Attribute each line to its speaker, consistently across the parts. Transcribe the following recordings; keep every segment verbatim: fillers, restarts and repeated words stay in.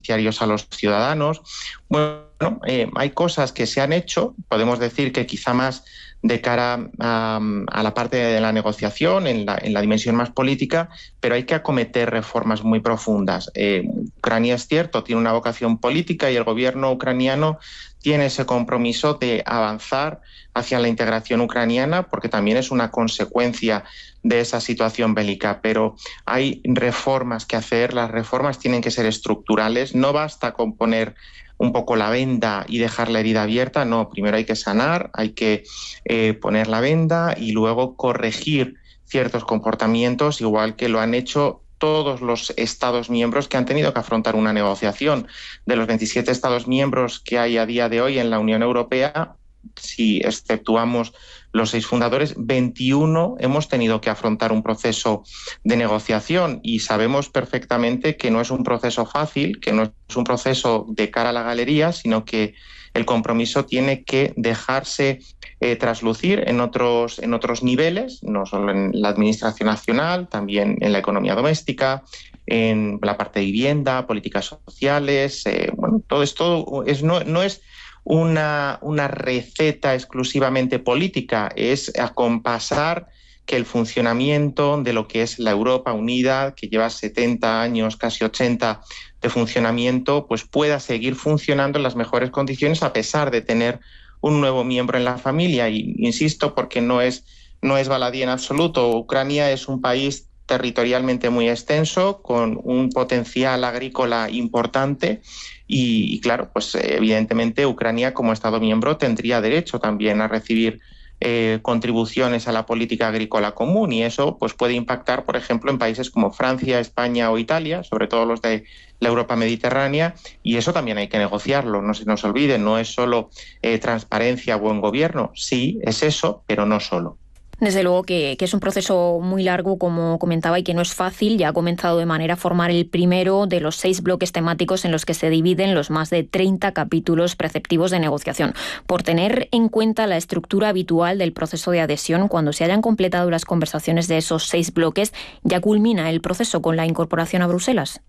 Speaker 1: a los ciudadanos. Bueno, eh, hay cosas que se han hecho, podemos decir que quizá más de cara a, a la parte de la negociación, en la, en la dimensión más política, pero hay que acometer reformas muy profundas. Eh, Ucrania, es cierto, tiene una vocación política y el gobierno ucraniano tiene ese compromiso de avanzar hacia la integración ucraniana, porque también es una consecuencia de esa situación bélica, pero hay reformas que hacer, las reformas tienen que ser estructurales, no basta con poner un poco la venda y dejar la herida abierta, no, primero hay que sanar, hay que eh, poner la venda y luego corregir ciertos comportamientos, igual que lo han hecho todos los Estados miembros que han tenido que afrontar una negociación. De los veintisiete Estados miembros que hay a día de hoy en la Unión Europea, si exceptuamos los seis fundadores, veintiuno hemos tenido que afrontar un proceso de negociación y sabemos perfectamente que no es un proceso fácil, que no es un proceso de cara a la galería, sino que el compromiso tiene que dejarse eh, traslucir en otros, en otros niveles, no solo en la administración nacional, también en la economía doméstica, en la parte de vivienda, políticas sociales. Eh, bueno, todo esto es, no, no es Una, una receta exclusivamente política, es acompasar que el funcionamiento de lo que es la Europa unida, que lleva setenta años, casi ochenta de funcionamiento, pues pueda seguir funcionando en las mejores condiciones a pesar de tener un nuevo miembro en la familia. Y insisto, porque no es, no es baladí en absoluto. Ucrania es un país territorialmente muy extenso, con un potencial agrícola importante y, y claro, pues evidentemente Ucrania como Estado miembro tendría derecho también a recibir eh, contribuciones a la política agrícola común y eso pues puede impactar, por ejemplo, en países como Francia, España o Italia, sobre todo los de la Europa mediterránea, y eso también hay que negociarlo, no se nos olvide, no es solo eh, transparencia, buen gobierno, sí, es eso, pero no solo.
Speaker 2: Desde luego que, que es un proceso muy largo, como comentaba, y que no es fácil. Ya ha comenzado de manera a formar el primero de los seis bloques temáticos en los que se dividen los más de treinta capítulos preceptivos de negociación. Por tener en cuenta la estructura habitual del proceso de adhesión, cuando se hayan completado las conversaciones de esos seis bloques, ¿ya culmina el proceso con la incorporación a Bruselas?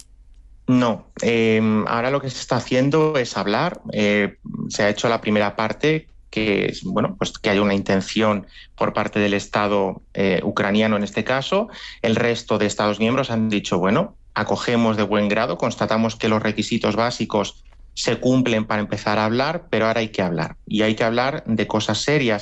Speaker 1: No, eh, ahora lo que se está haciendo es hablar. Eh, se ha hecho la primera parte, que es bueno, pues que haya una intención por parte del Estado eh, ucraniano en este caso. El resto de Estados miembros han dicho, bueno, acogemos de buen grado, constatamos que los requisitos básicos se cumplen para empezar a hablar, pero ahora hay que hablar. Y hay que hablar de cosas serias.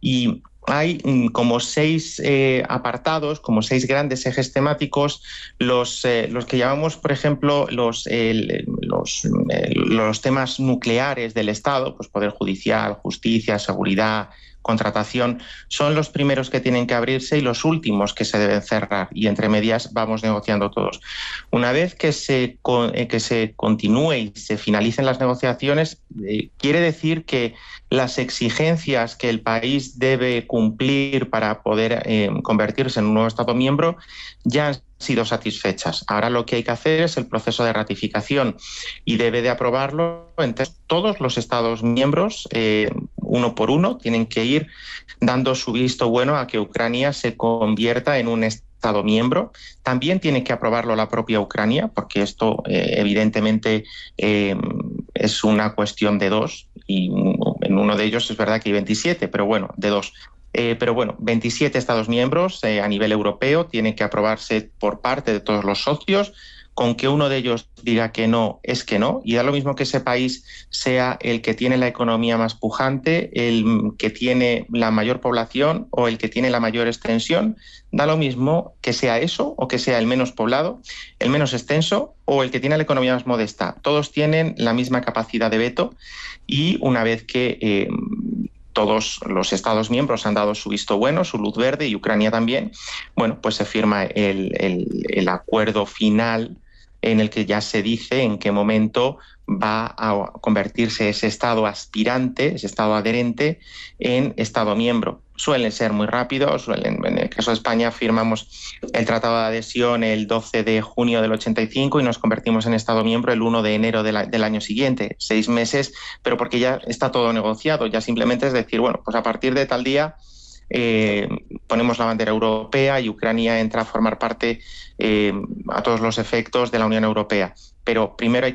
Speaker 1: Y hay mm, como seis eh, apartados, como seis grandes ejes temáticos, los, eh, los que llamamos, por ejemplo, los, eh, los, eh, los temas nucleares del Estado, pues poder judicial, justicia, seguridad, contratación, son los primeros que tienen que abrirse y los últimos que se deben cerrar, y entre medias vamos negociando todos. Una vez que se, que se continúe y se finalicen las negociaciones, eh, quiere decir que las exigencias que el país debe cumplir para poder eh, convertirse en un nuevo Estado miembro ya han sido satisfechas. Ahora lo que hay que hacer es el proceso de ratificación y debe de aprobarlo. Entonces, todos los Estados miembros, eh, uno por uno, tienen que ir dando su visto bueno a que Ucrania se convierta en un Estado miembro. También tiene que aprobarlo la propia Ucrania, porque esto eh, evidentemente eh, es una cuestión de dos, y en uno de ellos es verdad que hay veintisiete, pero bueno, de dos. Eh, pero bueno, veintisiete Estados miembros eh, a nivel europeo tienen que aprobarse por parte de todos los socios. Con que uno de ellos diga que no, es que no, y da lo mismo que ese país sea el que tiene la economía más pujante, el que tiene la mayor población o el que tiene la mayor extensión, da lo mismo que sea eso o que sea el menos poblado, el menos extenso o el que tiene la economía más modesta. Todos tienen la misma capacidad de veto y una vez que eh, todos los Estados miembros han dado su visto bueno, su luz verde, y Ucrania también, bueno, pues se firma el, el, el acuerdo final en el que ya se dice en qué momento va a convertirse ese Estado aspirante, ese Estado adherente, en Estado miembro. Suelen ser muy rápidos. Suelen, en el caso de España firmamos el Tratado de Adhesión el doce de junio del ochenta y cinco y nos convertimos en Estado miembro el uno de enero de la, del año siguiente. Seis meses, pero porque ya está todo negociado. Ya simplemente es decir, bueno, pues a partir de tal día Eh, ponemos la bandera europea y Ucrania entra a formar parte eh, a todos los efectos de la Unión Europea. Pero primero hay